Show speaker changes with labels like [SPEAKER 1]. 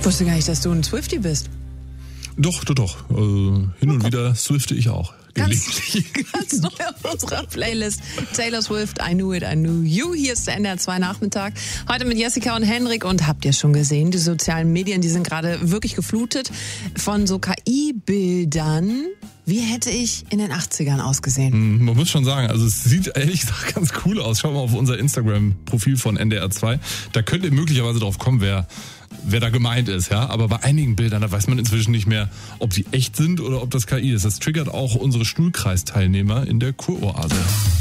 [SPEAKER 1] wusste gar nicht, dass du ein Swiftie bist.
[SPEAKER 2] Doch. Hin und wieder swifte ich auch.
[SPEAKER 1] Ganz neu auf unserer Playlist. Taylor Swift, I Knew It, I Knew You. Hier ist der NDR 2 Nachmittag. Heute mit Jessica und Henrik. Und habt ihr schon gesehen, die sozialen Medien, die sind gerade wirklich geflutet von so KI-Bildern. Wie hätte ich in den 80ern ausgesehen?
[SPEAKER 2] Man muss schon sagen, also es sieht ehrlich gesagt ganz cool aus. Schaut mal auf unser Instagram-Profil von NDR 2. Da könnt ihr möglicherweise drauf kommen, wer da gemeint ist, ja. Aber bei einigen Bildern, da weiß man inzwischen nicht mehr, ob sie echt sind oder ob das KI ist. Das triggert auch unsere Stuhlkreisteilnehmer in der Kuroase.